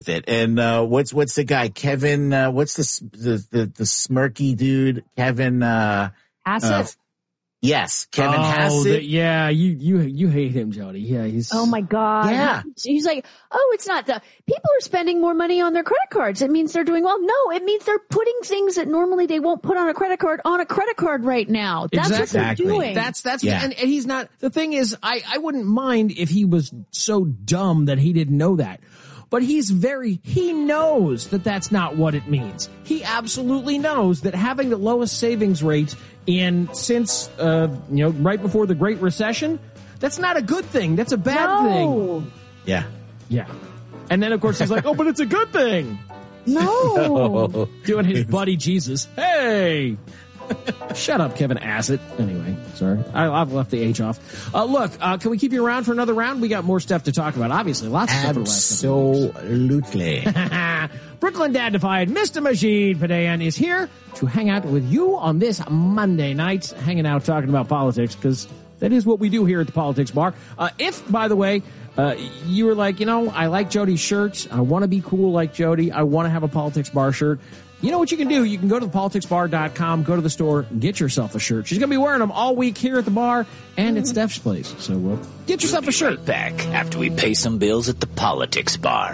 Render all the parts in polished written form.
it. And what's the guy? Kevin, what's the smirky dude? Kevin Hassett? Yes, Kevin Hassett. Yeah, you hate him, Jody. Yeah, he's. Oh my God. Yeah. He's like, it's not the people are spending more money on their credit cards. It means they're doing well. No, it means they're putting things that normally they won't put on a credit card right now. That's exactly. what they're doing. That's yeah. and he's not. The thing is, I wouldn't mind if he was so dumb that he didn't know that. But he knows that that's not what it means. He absolutely knows that having the lowest savings rate since right before the Great Recession, that's not a good thing. That's a bad thing. Yeah. Yeah. And then, of course, he's like, but it's a good thing. No. Doing his buddy Jesus. Hey! Shut up, Kevin Hassett. Anyway, sorry. I've left the H off. Look, can we keep you around for another round? We got more stuff to talk about. Obviously, lots of stuff. Absolutely. Brooklyn Dad-ified Mr. Majid Padayan is here to hang out with you on this Monday night, hanging out talking about politics, because that is what we do here at the Politics Bar. If, by the way, you were like, I like Jody's shirts. I want to be cool like Jody. I want to have a Politics Bar shirt. You know what you can do? You can go to thepoliticsbar.com, go to the store, get yourself a shirt. She's going to be wearing them all week here at the bar and at Steph's place. So get yourself a shirt. Right back after we pay some bills at the Politics Bar.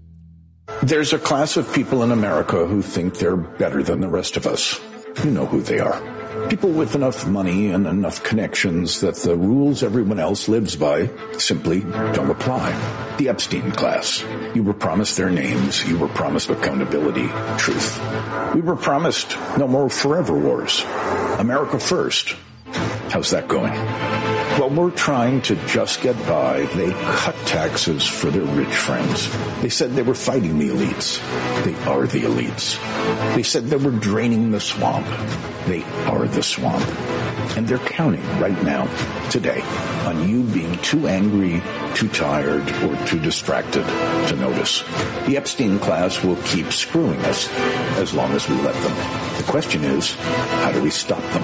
There's a class of people in America who think they're better than the rest of us. You know who they are. People with enough money and enough connections that the rules everyone else lives by simply don't apply. The Epstein class. You were promised their names. You were promised accountability, truth. We were promised no more forever wars. America first. How's that going? While we're trying to just get by, they cut taxes for their rich friends. They said they were fighting the elites. They are the elites. They said they were draining the swamp. They are the swamp. And they're counting right now, today, on you being too angry, too tired, or too distracted to notice. The Epstein class will keep screwing us as long as we let them. The question is, how do we stop them?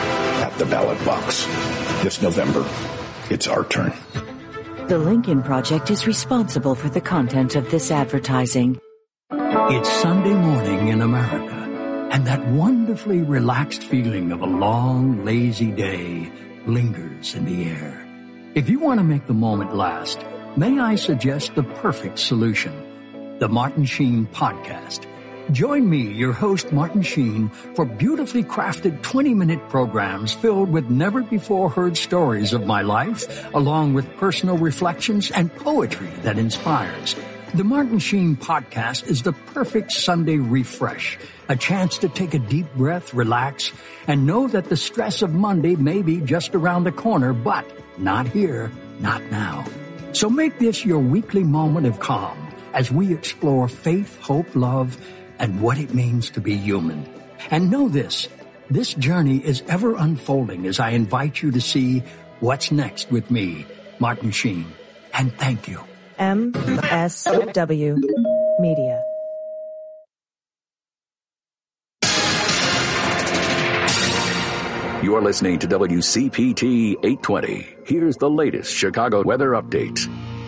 At the ballot box. This November, it's our turn. The Lincoln Project is responsible for the content of this advertising. It's Sunday morning in America, and that wonderfully relaxed feeling of a long, lazy day lingers in the air. If you want to make the moment last, may I suggest the perfect solution, the Martin Sheen Podcast. Join me, your host, Martin Sheen, for beautifully crafted 20-minute programs filled with never-before-heard stories of my life, along with personal reflections and poetry that inspires. The Martin Sheen Podcast is the perfect Sunday refresh, a chance to take a deep breath, relax, and know that the stress of Monday may be just around the corner, but not here, not now. So make this your weekly moment of calm as we explore faith, hope, love, and what it means to be human. And know this journey is ever unfolding as I invite you to see what's next with me, Martin Sheen. And thank you. MSW Media. You're listening to WCPT 820. Here's the latest Chicago weather update.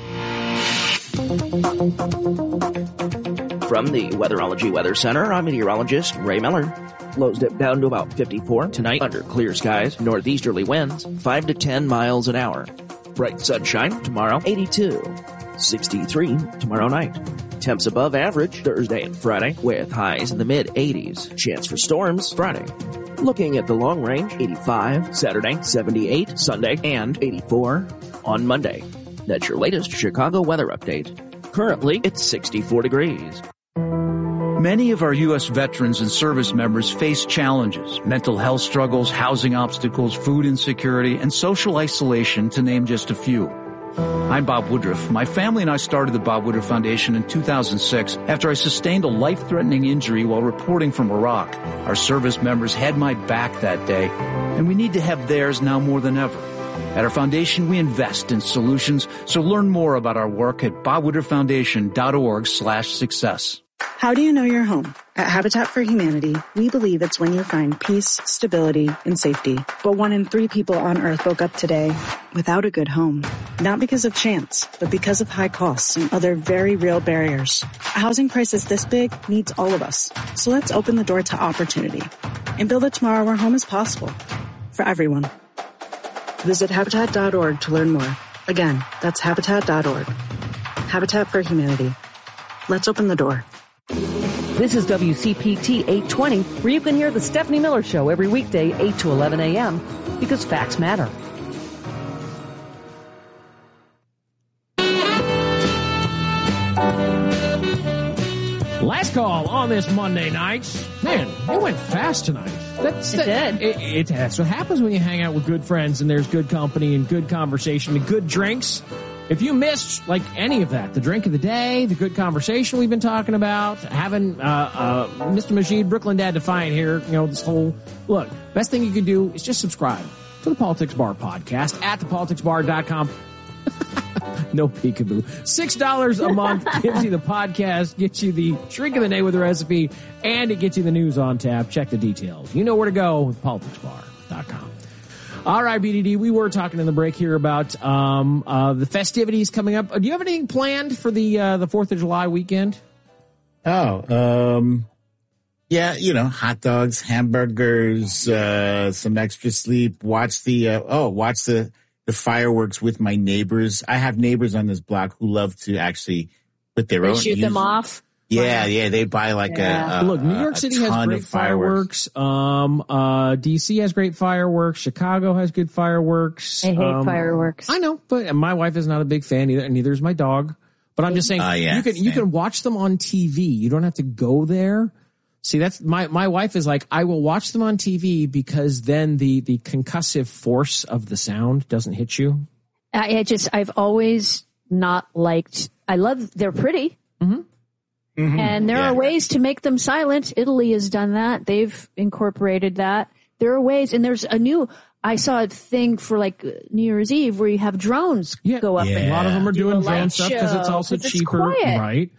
From the Weatherology Weather Center, I'm meteorologist Ray Miller. Lows dip down to about 54 tonight under clear skies, northeasterly winds 5 to 10 miles an hour. Bright sunshine tomorrow, 82. 63 tomorrow night. Temps above average Thursday and Friday with highs in the mid-80s. Chance for storms Friday. Looking at the long range, 85 Saturday, 78 Sunday, and 84 on Monday. That's your latest Chicago weather update. Currently, it's 64 degrees. Many of our U.S. veterans and service members face challenges, mental health struggles, housing obstacles, food insecurity, and social isolation, to name just a few. I'm Bob Woodruff. My family and I started the Bob Woodruff Foundation in 2006 after I sustained a life-threatening injury while reporting from Iraq. Our service members had my back that day, and we need to have theirs now more than ever. At our foundation, we invest in solutions, so learn more about our work at bobwoodrufffoundation.org/success. How do you know you're home? At Habitat for Humanity, we believe it's when you find peace, stability, and safety. But 1 in 3 people on Earth woke up today without a good home. Not because of chance, but because of high costs and other very real barriers. A housing crisis this big needs all of us. So let's open the door to opportunity and build a tomorrow where home is possible for everyone. Visit Habitat.org to learn more. Again, that's Habitat.org. Habitat for Humanity. Let's open the door. This is WCPT 820, where you can hear the Stephanie Miller Show every weekday, 8 to 11 a.m., because facts matter. Last call on this Monday night. Man, it went fast tonight. That's what happens when you hang out with good friends and there's good company and good conversation and good drinks. If you missed like any of that, the drink of the day, the good conversation we've been talking about, having Mr. Majid, Brooklyn Dad Defiant here, this whole look, best thing you can do is just subscribe to the Politics Bar podcast at thepoliticsbar.com. No peekaboo. $6 a month gives you the podcast, gets you the drink of the day with the recipe, and it gets you the news on tap. Check the details. You know where to go with politicsbar.com. All right, BDD, we were talking in the break here about the festivities coming up. Do you have anything planned for the 4th of July weekend? Yeah, hot dogs, hamburgers, some extra sleep, watch the fireworks with my neighbors. I have neighbors on this block who love to actually put their own. Shoot them off. Yeah. They buy look, New York City has great fireworks. DC has great fireworks. Chicago has good fireworks. I hate fireworks. I know, but my wife is not a big fan either, and neither is my dog. But I'm just saying, you can watch them on TV. You don't have to go there. See, that's my wife is like, I will watch them on TV because then the concussive force of the sound doesn't hit you. I've always not liked, they're pretty. Mm-hmm. Mm-hmm. And there are ways to make them silent. Italy has done that. They've incorporated that. There are ways, and there's I saw a thing for like New Year's Eve where you have drones go up. A lot of them are doing drone stuff because it's also cheaper, right?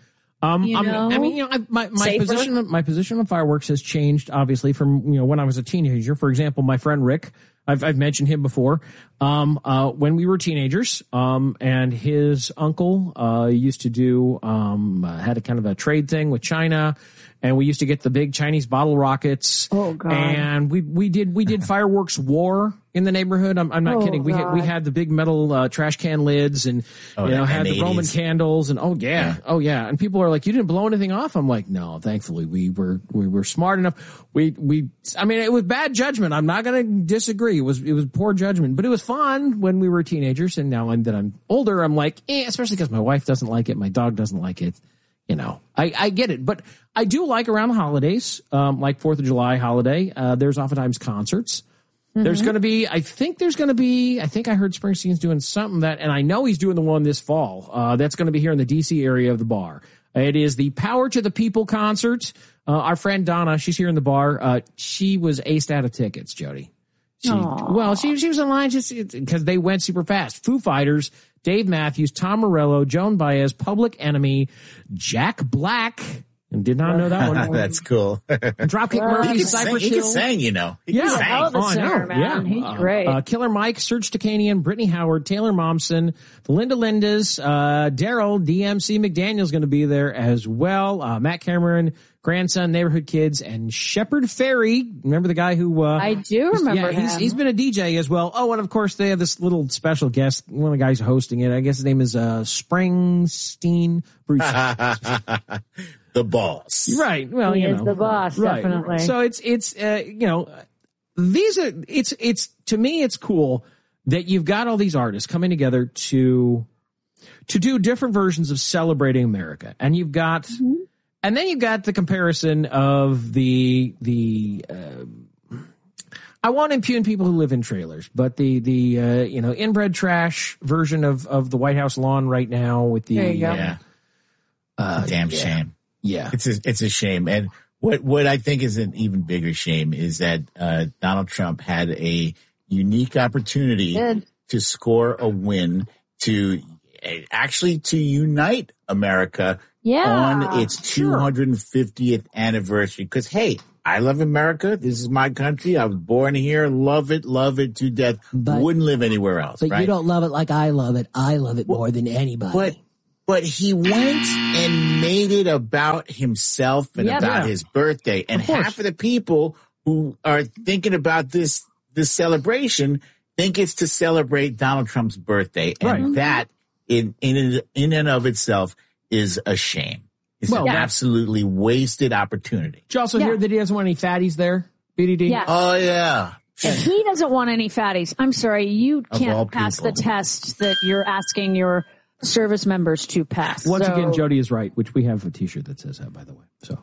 My position on fireworks has changed obviously from when I was a teenager. For example, my friend Rick, I've mentioned him before. When we were teenagers, and his uncle used to do had a kind of a trade thing with China, and we used to get the big Chinese bottle rockets. Oh God! And we did fireworks war in the neighborhood. I'm not kidding. We had the big metal trash can lids, and had the Roman candles, and oh yeah. And people are like, "You didn't blow anything off?" I'm like, "No, thankfully we were smart enough. It was bad judgment. I'm not going to disagree. It was poor judgment, but it was fun when we were teenagers. And now that I'm older, I'm like, especially because my wife doesn't like it, my dog doesn't like it. I get it, but I do like around the holidays, like 4th of July holiday. There's oftentimes concerts. Mm-hmm. I think I heard Springsteen's doing something and I know he's doing the one this fall. That's going to be here in the DC area of the bar. It is the Power to the People concert. Our friend Donna, she's here in the bar. She was aced out of tickets, Jody. She was in line just because they went super fast. Foo Fighters, Dave Matthews, Tom Morello, Joan Baez, Public Enemy, Jack Black, and did not know that one. That's cool. Dropkick Murphys, Cypress Hill. He can sing, He can sing. Man. He's great. Killer Mike, Serge Takanian, Brittany Howard, Taylor Momsen, the Linda Lindas, Daryl, DMC McDaniel's going to be there as well. Matt Cameron, Grandson, Neighborhood Kids, and Shepard Fairey. Remember the guy who... I do remember him. He's been a DJ as well. Oh, and of course they have this little special guest, one of the guys hosting it. I guess his name is Springsteen Bruce. The boss. Right. Well, he is the boss, right. Definitely. So it's to me, it's cool that you've got all these artists coming together to do different versions of celebrating America. And you've got, and then you've got the comparison of the I won't impugn people who live in trailers, but the inbred trash version of the White House lawn right now with the, damn shame. Yeah. It's a shame. And what I think is an even bigger shame is that Donald Trump had a unique opportunity to score a win to unite America on its 250th anniversary. Because, hey, I love America. This is my country. I was born here. Love it to death. Wouldn't live anywhere else. But right? you don't love it like I love it. I love it more than anybody. But he went and made it about himself and about his birthday. And half of the people who are thinking about this celebration think it's to celebrate Donald Trump's birthday. And that in and of itself is a shame. It's an absolutely wasted opportunity. Did you also hear that he doesn't want any fatties there, BDD? Yeah. Oh, yeah. And he doesn't want any fatties. I'm sorry, you can't pass the test that you're asking your service members to pass. Once again, Jody is right, which we have a T-shirt that says that, by the way. So,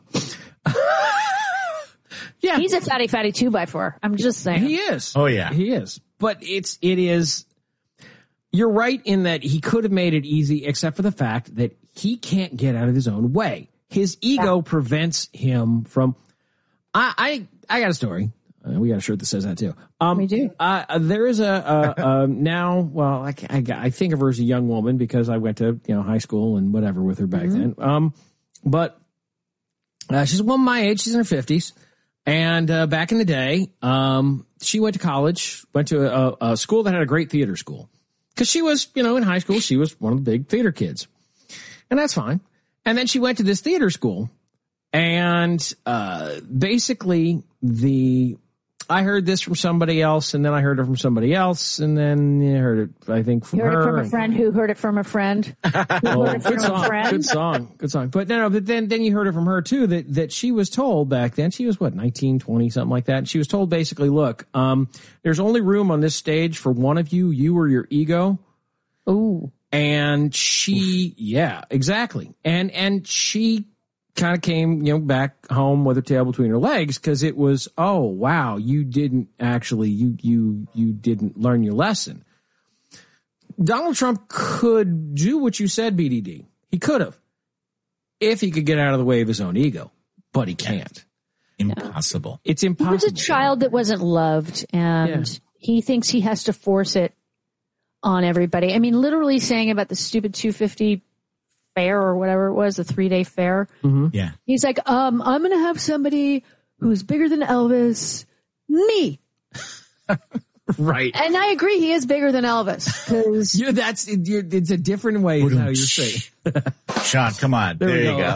yeah, he's a fatty 2x4. I'm just saying he is. Oh yeah, he is. But it is. You're right in that he could have made it easy, except for the fact that he can't get out of his own way. His ego prevents him from. I got a story. We got a shirt that says that too. We do. There is a now. Well, I think of her as a young woman because I went to high school and whatever with her back then. But she's a woman my age. She's in her 50s, and back in the day, she went to college, went to a school that had a great theater school because she was in high school. She was one of the big theater kids, and that's fine. And then she went to this theater school, and basically I heard this from somebody else, and then I heard it from somebody else, and then you heard it, I think, from her. You heard it from a friend who heard it from a friend. Good song. But but then you heard it from her, too, that she was told back then, she was, 19, 20, something like that. And she was told basically, look, there's only room on this stage for one of you or your ego. Ooh. And yeah, exactly. And she kind of came, back home with her tail between her legs because it was, oh, wow, you didn't actually, you didn't learn your lesson. Donald Trump could do what you said, BDD. He could have if he could get out of the way of his own ego, but he can't. Impossible. It's impossible. He was a child that wasn't loved, and he thinks he has to force it on everybody. I mean, literally saying about the stupid 250 fair or whatever it was, the 3-day fair. Yeah. He's like, I'm going to have somebody who's bigger than Elvis, me. Right. And I agree, he is bigger than Elvis. It's a different way is how you're saying. Sean, come on. There you go.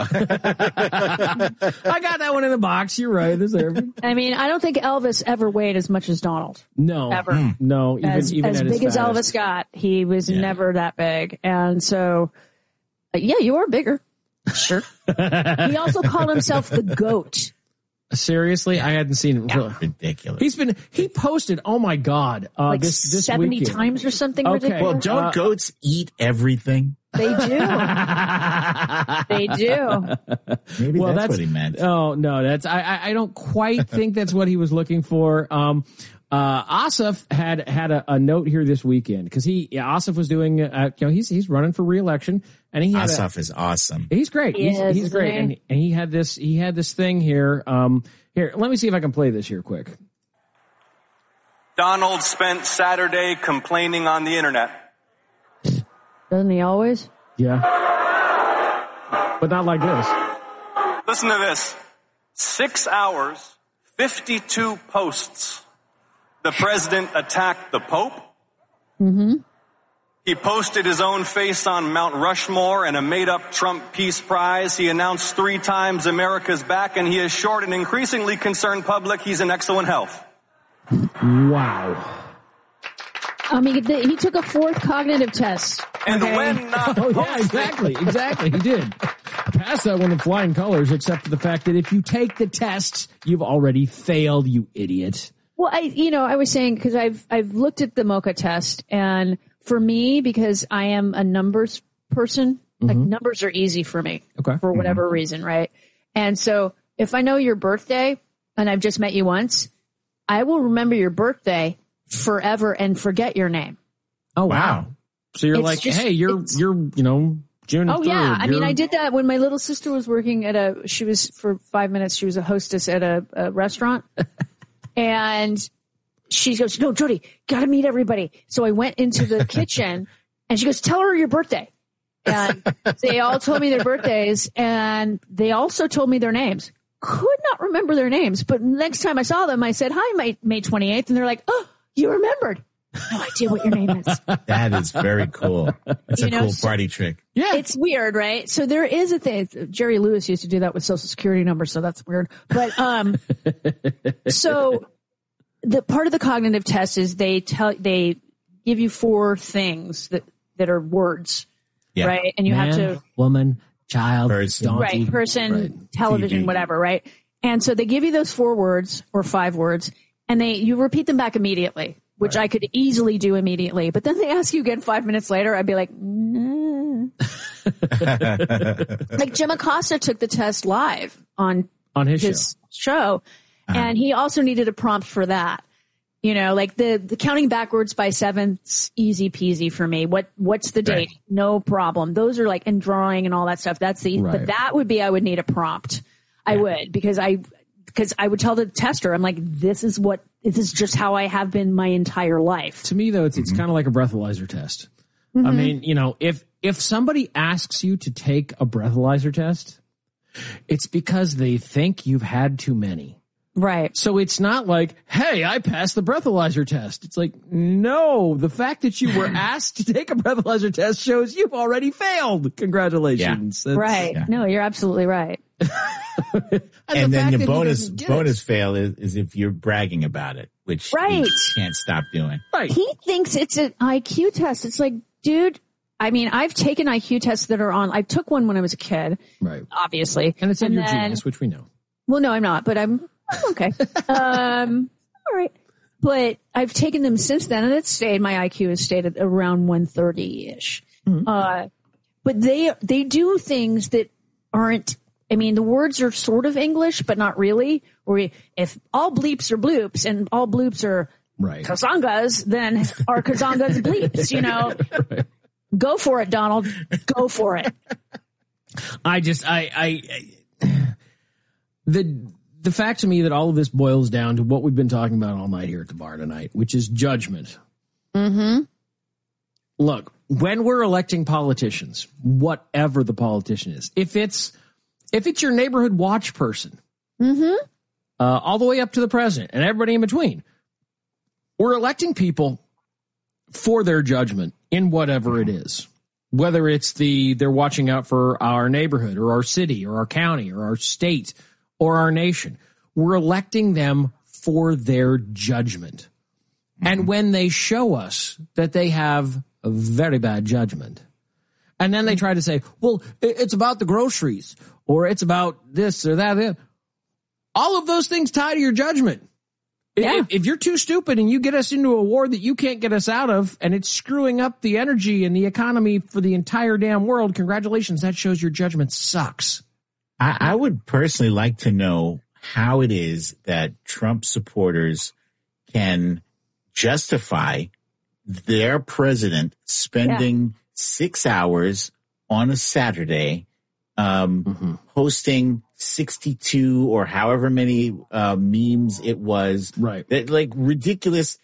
I got that one in the box. You're right. I mean, I don't think Elvis ever weighed as much as Donald. No. Ever. No. Even as big as Elvis got, he was never that big. And so, yeah, you are bigger. Sure. He also called himself the GOAT. Seriously? I hadn't seen it. Ridiculous. He posted, oh my God, this 70 weekend. times or something ridiculous. Well, don't goats eat everything? They do. They do. Maybe that's what he meant. Oh, no, I don't quite think that's what he was looking for. Asif had a note here this weekend because Asif was doing, he's running for re-election, and Asif is awesome. He's great. He's great, and he had this thing here. Here, let me see if I can play this here quick. Donald spent Saturday complaining on the internet. Doesn't he always? Yeah, but not like this. Listen to this: 6 hours, 52 posts. The president attacked the Pope. Mm-hmm. He posted his own face on Mount Rushmore and a made-up Trump Peace Prize. He announced 3 times America's back, and he assured an increasingly concerned public he's in excellent health. Wow. I mean, he took a 4th cognitive test. And when not posted... yeah, exactly. He did. Pass that one in flying colors, except for the fact that if you take the test, you've already failed, you idiot. Well, I was saying, because I've looked at the MOCA test, and for me, because I am a numbers person, like numbers are easy for me for whatever reason, right? And so if I know your birthday and I've just met you once, I will remember your birthday forever and forget your name. Oh, wow. So you're like, hey, you're June 3rd. Oh, yeah. I mean, I did that when my little sister was working for 5 minutes, she was a hostess at a restaurant. And she goes, no, Jody, got to meet everybody. So I went into the kitchen and she goes, tell her your birthday. And they all told me their birthdays, and they also told me their names. Could not remember their names, but next time I saw them, I said, "Hi, May 28th," and they're like, "Oh, you remembered." No idea what your name is. That is very cool. That's a cool party trick. Yeah. It's weird, right? So there is a thing. Jerry Lewis used to do that with Social Security numbers, so that's weird. But, so the part of the cognitive test is they give you 4 things that are words, right? And you have to. Woman, child, person, donkey, right? Person, television, TV. Whatever, right? And so they give you those 4 words or 5 words, and you repeat them back immediately. Which I could easily do immediately. But then they ask you again 5 minutes later, I'd be like, nah. Like Jim Acosta took the test live on his show. And he also needed a prompt for that. You know, like the counting backwards by 7's easy peasy for me. What's the date? Right. No problem. Those are like, and drawing and all that stuff. That's but that would be, I would need a prompt. Yeah. I would, because I would tell the tester, I'm like, this is just how I have been my entire life. To me, though, it's kind of like a breathalyzer test. I mean, you know, if somebody asks you to take a breathalyzer test, it's because they think you've had too many. Right. So it's not like, hey, I passed the breathalyzer test. It's like, no, the fact that you were asked to take a breathalyzer test shows you've already failed. Congratulations. Yeah. Right. Yeah. No, you're absolutely right. and then your bonus fail is if you're bragging about it, which you can't stop doing. Right. He thinks it's an IQ test. It's like, dude, I mean, I've taken IQ tests that are on. I took one when I was a kid, obviously. And it's in your genius, which we know. Well, no, I'm not, but I'm okay. All right. But I've taken them since then, and it's stayed. My IQ has stayed at around 130-ish. Mm-hmm. But they do things that aren't. I mean, the words are sort of English, but not really. Or if all bleeps are bloops and all bloops are kazangas, then are kazangas bleeps, you know? Right. Go for it, Donald. Go for it. The fact to me that all of this boils down to what we've been talking about all night here at the bar tonight, which is judgment. Mm-hmm. Look, when we're electing politicians, whatever the politician is, if it's your neighborhood watch person, all the way up to the president and everybody in between, we're electing people for their judgment in whatever it is. Whether it's they're watching out for our neighborhood or our city or our county or our state or our nation. We're electing them for their judgment. And when they show us that they have a very bad judgment, and then they try to say, well, it's about the groceries, or it's about this or that. All of those things tie to your judgment. Yeah. If you're too stupid and you get us into a war that you can't get us out of, and it's screwing up the energy and the economy for the entire damn world, congratulations, that shows your judgment sucks. I would personally like to know how it is that Trump supporters can justify their president spending 6 hours on a Saturday posting 62 or however many memes it was. Right. That, like, ridiculous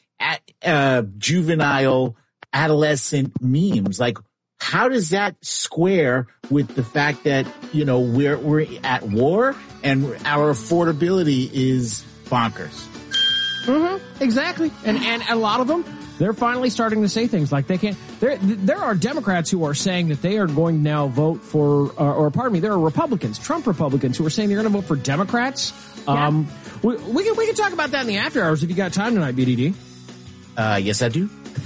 juvenile adolescent memes. Like, how does that square with the fact that, you know, we're at war and our affordability is bonkers? Exactly. And a lot of them, they're finally starting to say things like they can't. There are Democrats who are saying that they are going to now vote for, or pardon me, there are Republicans, Trump Republicans, who are saying they're going to vote for Democrats. Yeah. We can talk about that in the after hours if you got time tonight, BDD. Yes, I do.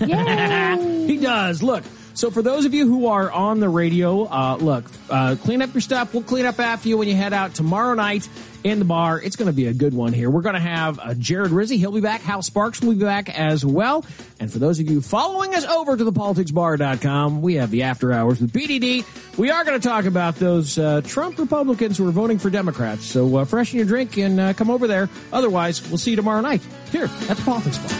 He does. Look. So for those of you who are on the radio, clean up your stuff. We'll clean up after you when you head out tomorrow night in the bar. It's going to be a good one here. We're going to have Jared Rizzi. He'll be back. Hal Sparks will be back as well. And for those of you following us over to thepoliticsbar.com, we have the after hours with BDD. We are going to talk about those Trump Republicans who are voting for Democrats. So freshen your drink and come over there. Otherwise, we'll see you tomorrow night here at the Politics Bar.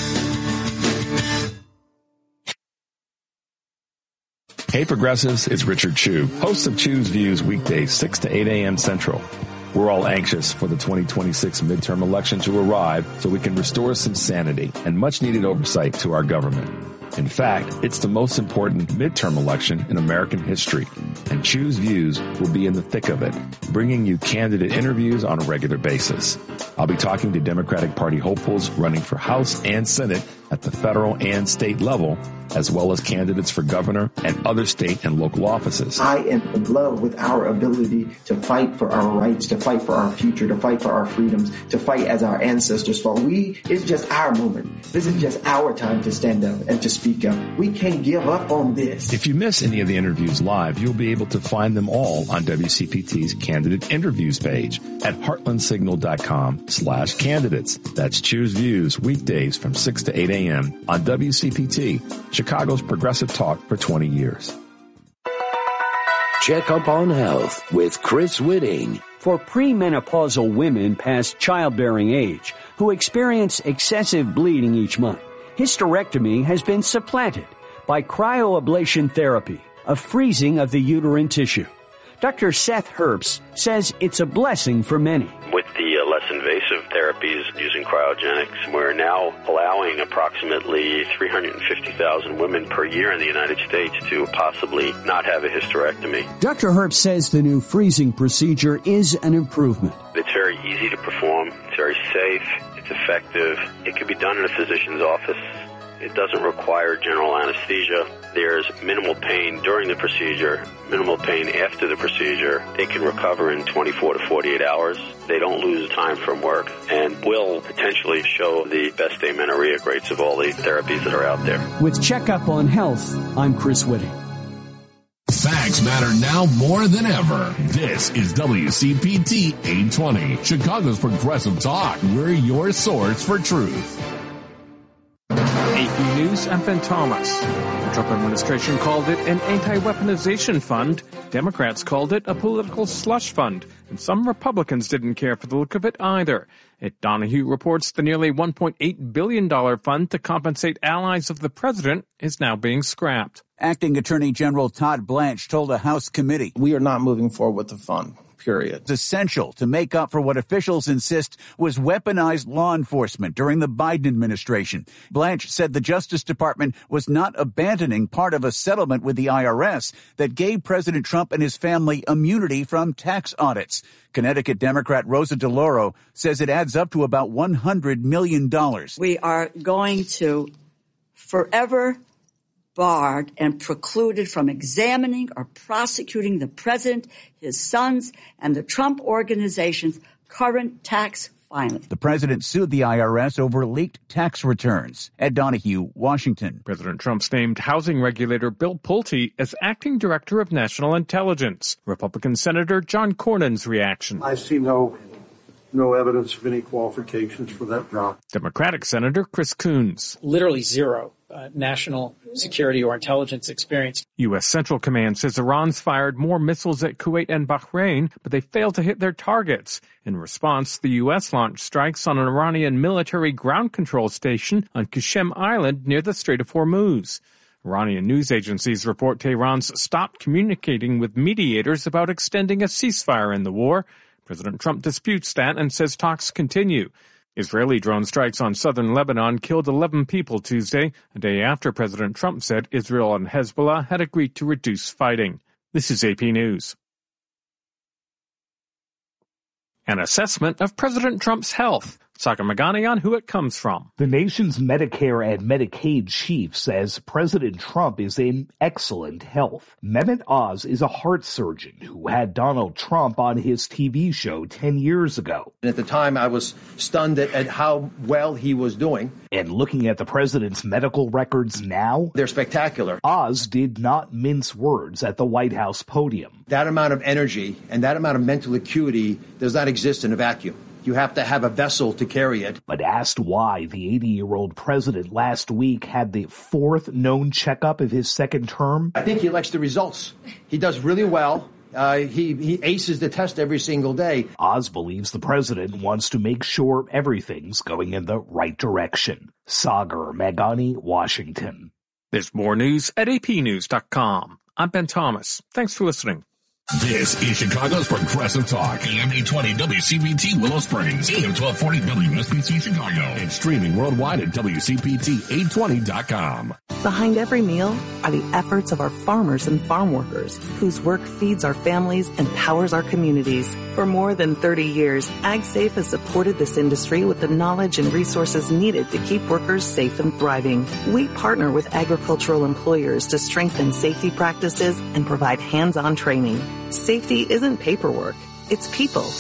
Hey Progressives, it's Richard Chu, host of Chu's Views weekdays 6 to 8 a.m. Central. We're all anxious for the 2026 midterm election to arrive so we can restore some sanity and much needed oversight to our government. In fact, it's the most important midterm election in American history, and Choose Views will be in the thick of it, bringing you candidate interviews on a regular basis. I'll be talking to Democratic Party hopefuls running for House and Senate at the federal and state level, as well as candidates for governor and other state and local offices. I am in love with our ability to fight for our rights, to fight for our future, to fight for our freedoms, to fight as our ancestors fought. It's just our moment. This is just our time to stand up and to speak up. We can't give up on this. If you miss any of the interviews live, you'll be able to find them all on WCPT's candidate interviews page at heartlandsignal.com/candidates. That's Choose Views weekdays from 6 to 8 a.m. on WCPT, Chicago's progressive talk for 20 years. Check up on health with Chris Whitting. For premenopausal women past childbearing age who experience excessive bleeding each month, hysterectomy has been supplanted by cryoablation therapy, a freezing of the uterine tissue. Dr. Seth Herbst says it's a blessing for many. With the less invasive therapies using cryogenics, we're now allowing approximately 350,000 women per year in the United States to possibly not have a hysterectomy. Dr. Herbst says the new freezing procedure is an improvement. It's very easy to perform, it's very safe, it's effective. It can be done in a physician's office. It doesn't require general anesthesia. There's minimal pain during the procedure, minimal pain after the procedure. They can recover in 24 to 48 hours. They don't lose time from work and will potentially show the best amenorrhea rates of all the therapies that are out there. With Checkup on Health, I'm Chris Whitting. Facts matter now more than ever. This is WCPT 820, Chicago's progressive talk. We're your source for truth. AP News, I'm Ben Thomas. The Trump administration called it an anti-weaponization fund. Democrats called it a political slush fund. And some Republicans didn't care for the look of it either. Ed Donahue reports the nearly $1.8 billion fund to compensate allies of the president is now being scrapped. Acting Attorney General Todd Blanche told a House committee, "We are not moving forward with the fund. Period. It's essential to make up for what officials insist was weaponized law enforcement during the Biden administration. Blanche said the Justice Department was not abandoning part of a settlement with the IRS that gave President Trump and his family immunity from tax audits. Connecticut Democrat Rosa DeLauro says it adds up to about $100 million. We are going to forever barred and precluded from examining or prosecuting the president, his sons, and the Trump organization's current tax filings. The president sued the IRS over leaked tax returns. Ed Donahue, Washington. President Trump's named housing regulator Bill Pulte as acting director of national intelligence. Republican Senator John Cornyn's reaction. I see no evidence of any qualifications for that job. Democratic Senator Chris Coons. Literally zero national security or intelligence experience. U.S. Central Command says Iran's fired more missiles at Kuwait and Bahrain, but they failed to hit their targets. In response, the U.S. launched strikes on an Iranian military ground control station on Qushem Island near the Strait of Hormuz. Iranian news agencies report Tehran's stopped communicating with mediators about extending a ceasefire in the war. President Trump disputes that and says talks continue. Israeli drone strikes on southern Lebanon killed 11 people Tuesday, a day after President Trump said Israel and Hezbollah had agreed to reduce fighting. This is AP News. An assessment of President Trump's health. Sagar Meghani on who it comes from. The nation's Medicare and Medicaid chief says President Trump is in excellent health. Mehmet Oz is a heart surgeon who had Donald Trump on his TV show 10 years ago. At the time, I was stunned at how well he was doing. And looking at the president's medical records now, they're spectacular. Oz did not mince words at the White House podium. That amount of energy and that amount of mental acuity does not exist in a vacuum. You have to have a vessel to carry it. But asked why the 80-year-old president last week had the fourth known checkup of his second term. I think he likes the results. He does really well. He aces the test every single day. Oz believes the president wants to make sure everything's going in the right direction. Sagar Meghani, Washington. There's more news at apnews.com. I'm Ben Thomas. Thanks for listening. This is Chicago's Progressive Talk, AM 820 WCPT Willow Springs, AM 1240 WSBC Chicago, and streaming worldwide at WCPT820.com. Behind every meal are the efforts of our farmers and farm workers, whose work feeds our families and powers our communities. For more than 30 years, AgSafe has supported this industry with the knowledge and resources needed to keep workers safe and thriving. We partner with agricultural employers to strengthen safety practices and provide hands-on training. Safety isn't paperwork, it's people.